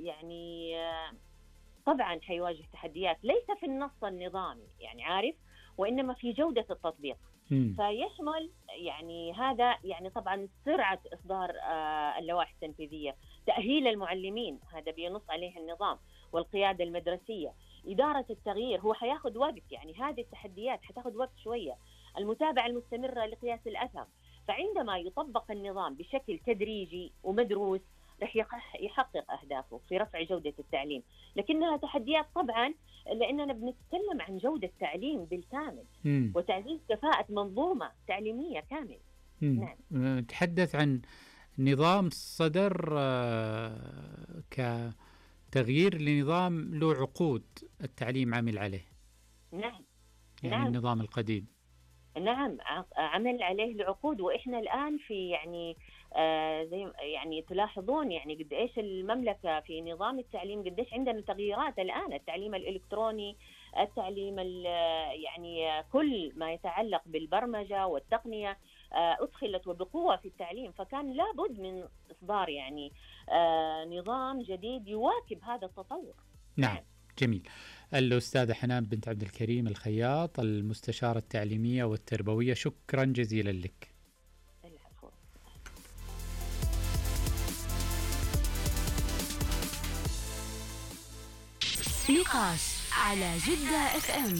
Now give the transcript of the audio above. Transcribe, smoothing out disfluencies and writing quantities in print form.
يعني طبعا حيواجه تحديات ليس في النص النظامي يعني عارف، وإنما في جودة التطبيق. فيشمل يعني هذا يعني طبعا سرعة إصدار اللوائح التنفيذية، تأهيل المعلمين هذا بينص عليه النظام، والقيادة المدرسية، إدارة التغيير هو حياخد وقت، يعني هذه التحديات حتاخد وقت شوية، المتابعة المستمرة لقياس الأثر. فعندما يطبق النظام بشكل تدريجي ومدروس رح يحقق أهدافه في رفع جودة التعليم. لكنها تحديات طبعا لأننا بنتكلم عن جودة تعليم بالكامل وتعزيز كفاءة منظومة تعليمية كامل. نعم. نتحدث عن نظام صدر كتغيير لنظام له عقود التعليم عمل عليه. نعم. يعني نعم. النظام القديم نعم عمل عليه العقود، وإحنا الآن في يعني زي يعني تلاحظون يعني قد إيش المملكة في نظام التعليم قد إيش عندنا تغييرات الآن، التعليم الإلكتروني، التعليم يعني كل ما يتعلق بالبرمجة والتقنية أدخلت وبقوة في التعليم، فكان لابد من إصدار يعني نظام جديد يواكب هذا التطور. نعم. جميل. الأستاذة حنان بنت عبد الكريم الخياط، المستشارة التعليمية والتربوية، شكرا جزيلا لك. العفو. نقاش على جدة FM.